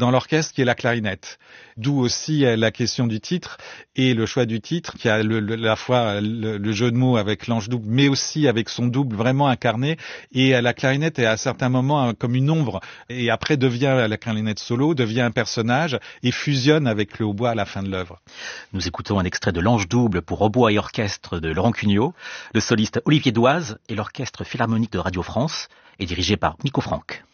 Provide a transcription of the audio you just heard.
dans l'orchestre qui est la clarinette. D'où aussi la question du titre et le choix du titre qui a la fois le jeu de mots avec l'ange double, mais aussi avec son double vraiment incarné. Et la clarinette est à certains moments comme une ombre et après devient la clarinette solo, devient un personnage et fusionne avec le hautbois à la fin de l'œuvre. Nous écoutons un extrait de l'ange double pour hautbois et orchestre de Laurent Cugnot. Le soliste Olivier Doise et l'orchestre philharmonique de Radio France est dirigé par Nico Franck.